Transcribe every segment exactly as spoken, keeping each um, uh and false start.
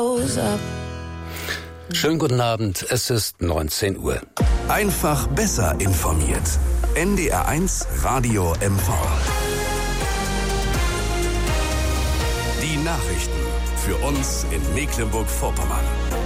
Schönen guten Abend, es ist neunzehn Uhr. Einfach besser informiert. N D R eins Radio M V. Die Nachrichten für uns in Mecklenburg-Vorpommern.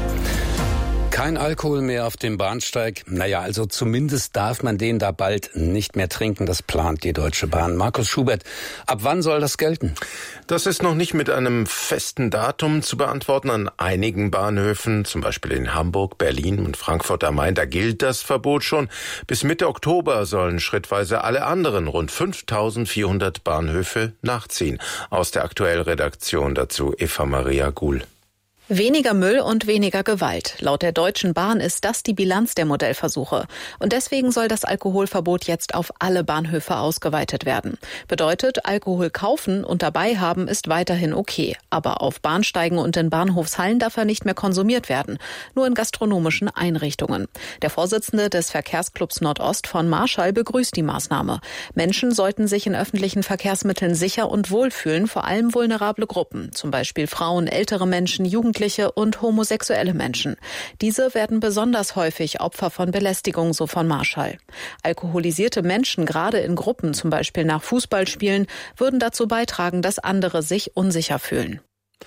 Kein Alkohol mehr auf dem Bahnsteig. Naja, also zumindest darf man den da bald nicht mehr trinken. Das plant die Deutsche Bahn. Markus Schubert, ab wann soll das gelten? Das ist noch nicht mit einem festen Datum zu beantworten. An einigen Bahnhöfen, zum Beispiel in Hamburg, Berlin und Frankfurt am Main, da gilt das Verbot schon. Bis Mitte Oktober sollen schrittweise alle anderen rund fünftausendvierhundert Bahnhöfe nachziehen. Aus der Aktuellredaktion dazu Eva Maria Guhl. Weniger Müll und weniger Gewalt. Laut der Deutschen Bahn ist das die Bilanz der Modellversuche. Und deswegen soll das Alkoholverbot jetzt auf alle Bahnhöfe ausgeweitet werden. Bedeutet, Alkohol kaufen und dabei haben ist weiterhin okay. Aber auf Bahnsteigen und in Bahnhofshallen darf er nicht mehr konsumiert werden. Nur in gastronomischen Einrichtungen. Der Vorsitzende des Verkehrsclubs Nordost von Marschall begrüßt die Maßnahme. Menschen sollten sich in öffentlichen Verkehrsmitteln sicher und wohl fühlen, vor allem vulnerable Gruppen. Zum Beispiel Frauen, ältere Menschen, Jugendliche und homosexuelle Menschen. Diese werden besonders häufig Opfer von Belästigung, so von Marschall. Alkoholisierte Menschen, gerade in Gruppen, zum Beispiel nach Fußballspielen, würden dazu beitragen, dass andere sich unsicher fühlen.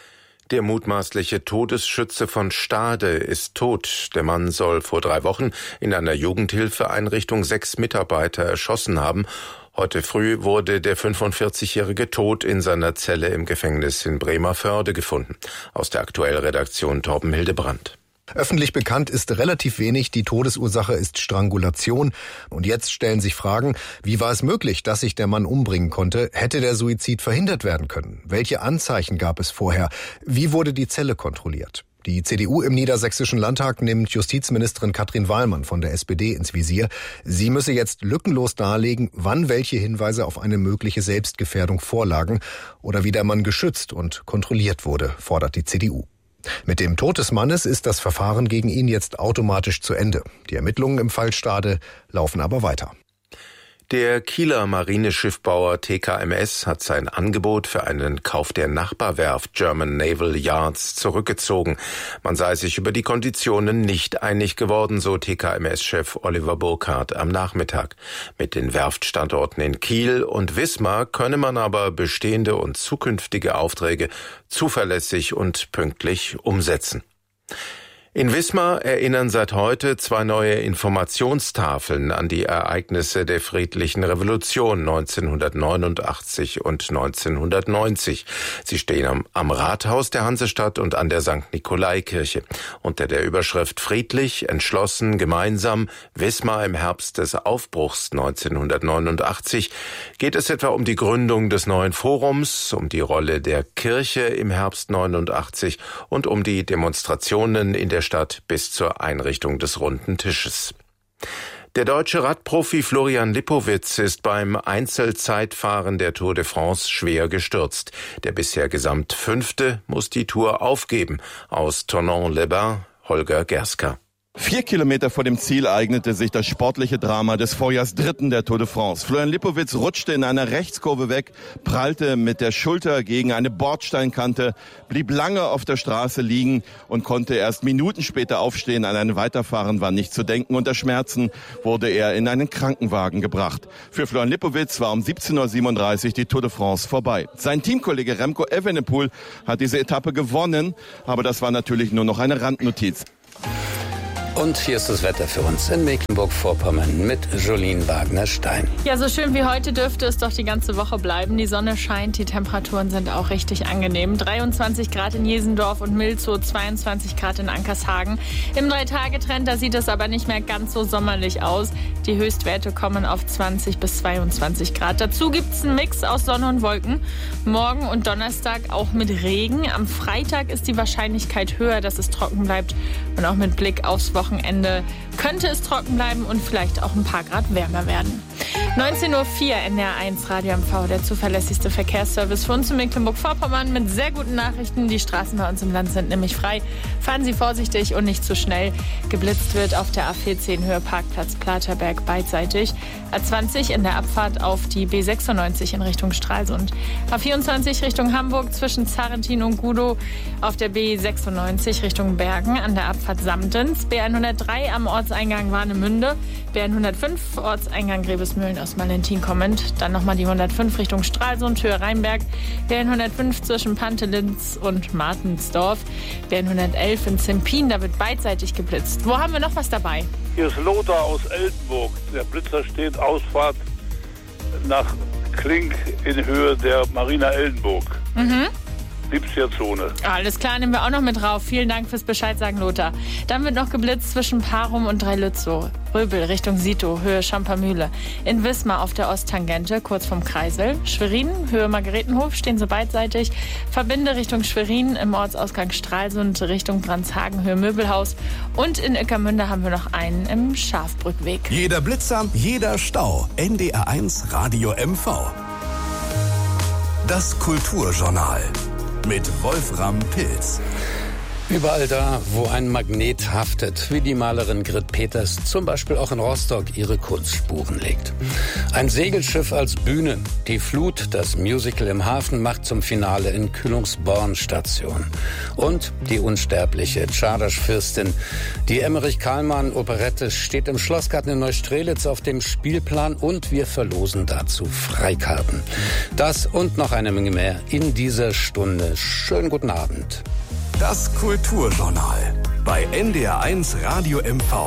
Der mutmaßliche Todesschütze von Stade ist tot. Der Mann soll vor drei Wochen in einer Jugendhilfeeinrichtung sechs Mitarbeiter erschossen haben. Heute früh wurde der fünfundvierzigjährige tot in seiner Zelle im Gefängnis in Bremervörde gefunden. Aus der Aktuellredaktion Torben Hildebrandt. Öffentlich bekannt ist relativ wenig. Die Todesursache ist Strangulation. Und jetzt stellen sich Fragen, wie war es möglich, dass sich der Mann umbringen konnte? Hätte der Suizid verhindert werden können? Welche Anzeichen gab es vorher? Wie wurde die Zelle kontrolliert? Die C D U im Niedersächsischen Landtag nimmt Justizministerin Katrin Wallmann von der S P D ins Visier. Sie müsse jetzt lückenlos darlegen, wann welche Hinweise auf eine mögliche Selbstgefährdung vorlagen oder wie der Mann geschützt und kontrolliert wurde, fordert die C D U. Mit dem Tod des Mannes ist das Verfahren gegen ihn jetzt automatisch zu Ende. Die Ermittlungen im Fall Stade laufen aber weiter. Der Kieler Marineschiffbauer T K M S hat sein Angebot für einen Kauf der Nachbarwerft German Naval Yards zurückgezogen. Man sei sich über die Konditionen nicht einig geworden, so T K M S-Chef Oliver Burkhardt am Nachmittag. Mit den Werftstandorten in Kiel und Wismar könne man aber bestehende und zukünftige Aufträge zuverlässig und pünktlich umsetzen. In Wismar erinnern seit heute zwei neue Informationstafeln an die Ereignisse der friedlichen Revolution neunzehnhundertneunundachtzig und neunzehnhundertneunzig. Sie stehen am, am Rathaus der Hansestadt und an der Sankt Nikolaikirche. Unter der Überschrift Friedlich, entschlossen, gemeinsam, Wismar im Herbst des Aufbruchs neunzehnhundertneunundachtzig geht es etwa um die Gründung des neuen Forums, um die Rolle der Kirche im Herbst neunundachtzig und um die Demonstrationen in der Stadt bis zur Einrichtung des Runden Tisches. Der deutsche Radprofi Florian Lipowitz ist beim Einzelzeitfahren der Tour de France schwer gestürzt. Der bisher gesamt Fünfte muss die Tour aufgeben. Aus Thonon-les-Bains, Holger Gerska. Vier Kilometer vor dem Ziel eignete sich das sportliche Drama des Vorjahrsdritten der Tour de France. Florian Lipowitz rutschte in einer Rechtskurve weg, prallte mit der Schulter gegen eine Bordsteinkante, blieb lange auf der Straße liegen und konnte erst Minuten später aufstehen. An ein Weiterfahren war nicht zu denken. Unter Schmerzen wurde er in einen Krankenwagen gebracht. Für Florian Lipowitz war um siebzehn Uhr siebenunddreißig die Tour de France vorbei. Sein Teamkollege Remco Evenepoel hat diese Etappe gewonnen, aber das war natürlich nur noch eine Randnotiz. Und hier ist das Wetter für uns in Mecklenburg-Vorpommern mit Jolien Wagner-Stein. Ja, so schön wie heute dürfte es doch die ganze Woche bleiben. Die Sonne scheint, die Temperaturen sind auch richtig angenehm. dreiundzwanzig Grad in Jesendorf und Milzow, zweiundzwanzig Grad in Ankershagen. Im Drei-Tage-Trend, da sieht es aber nicht mehr ganz so sommerlich aus. Die Höchstwerte kommen auf zwanzig bis zweiundzwanzig Grad. Dazu gibt es einen Mix aus Sonne und Wolken. Morgen und Donnerstag auch mit Regen. Am Freitag ist die Wahrscheinlichkeit höher, dass es trocken bleibt. Und auch mit Blick aufs Wochenende könnte es trocken bleiben und vielleicht auch ein paar Grad wärmer werden. neunzehn Uhr vier N D R eins Radio M V, der zuverlässigste Verkehrsservice für uns in Mecklenburg-Vorpommern mit sehr guten Nachrichten. Die Straßen bei uns im Land sind nämlich frei. Fahren Sie vorsichtig und nicht zu schnell. Geblitzt wird auf der A vierzehn Höhe Parkplatz Platerberg beidseitig. A zwanzig in der Abfahrt auf die B sechsundneunzig in Richtung Stralsund. A vierundzwanzig Richtung Hamburg zwischen Zarrentin und Gudow. Auf der B sechsundneunzig Richtung Bergen an der Abfahrt Samtens. B hundertdrei am Ortseingang Warnemünde. B hundertfünf Ortseingang Grebesmühlen aus Valentin kommend. Dann nochmal die hundertfünf Richtung Stralsund, Höhe Rheinberg. B hundertfünf zwischen Pantelitz und Martensdorf. B hundertelf in Zimpin, da wird beidseitig geblitzt. Wo haben wir noch was dabei? Hier ist Lothar aus Eldenburg. Der Blitzer steht Ausfahrt nach Klink in Höhe der Marina Eldenburg. Mhm. siebziger-Zone. Alles klar, nehmen wir auch noch mit drauf. Vielen Dank fürs Bescheid sagen, Lothar. Dann wird noch geblitzt zwischen Parum und Dreilützow. Röbel Richtung Sito, Höhe Champermühle. In Wismar auf der Osttangente, kurz vom Kreisel. Schwerin, Höhe Margaretenhof, stehen sie beidseitig. Verbinde Richtung Schwerin im Ortsausgang Stralsund, Richtung Brandshagen, Höhe Möbelhaus. Und in Ickermünde haben wir noch einen im Schafbrückweg. Jeder Blitzer, jeder Stau. N D R eins Radio M V. Das Kulturjournal mit Wolfram Pilz. Überall da, wo ein Magnet haftet, wie die Malerin Grit Peters zum Beispiel auch in Rostock ihre Kunstspuren legt. Ein Segelschiff als Bühne, die Flut, das Musical im Hafen macht zum Finale in Kühlungsborn Station. Und die unsterbliche Tschadasch-Fürstin. Die Emmerich-Kahlmann-Operette steht im Schlossgarten in Neustrelitz auf dem Spielplan und wir verlosen dazu Freikarten. Das und noch eine Menge mehr in dieser Stunde. Schönen guten Abend. Das Kulturjournal bei N D R eins Radio M V.